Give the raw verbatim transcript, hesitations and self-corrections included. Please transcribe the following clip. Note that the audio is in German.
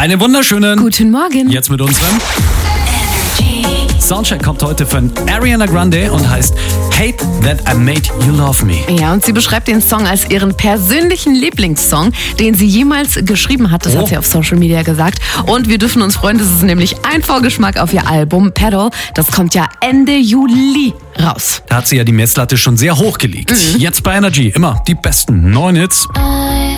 Einen wunderschönen Guten Morgen. Jetzt mit unserem Soundcheck kommt heute von Ariana Grande und heißt Hate That I Made You Love Me. Ja, und sie beschreibt den Song als ihren persönlichen Lieblingssong, den sie jemals geschrieben hat. Das Oh. hat sie auf Social Media gesagt. Und wir dürfen uns freuen, das ist nämlich ein Vorgeschmack auf ihr Album Pedal. Das kommt ja Ende Juli raus. Da hat sie ja die Messlatte schon sehr hoch gelegt. Mhm. Jetzt bei Energy immer die besten neuen Hits.